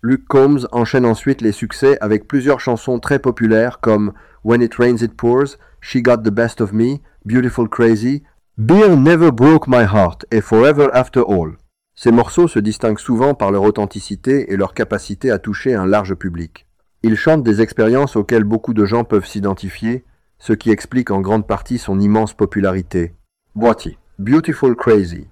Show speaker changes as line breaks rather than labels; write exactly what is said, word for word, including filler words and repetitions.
Luke Combs enchaîne ensuite les succès avec plusieurs chansons très populaires comme When It Rains It Pours, She Got the Best of Me, Beautiful Crazy, Beer Never Broke My Heart et Forever After All. Ces morceaux se distinguent souvent par leur authenticité et leur capacité à toucher un large public. Il chante des expériences auxquelles beaucoup de gens peuvent s'identifier, ce qui explique en grande partie son immense popularité. Voici Beautiful Crazy.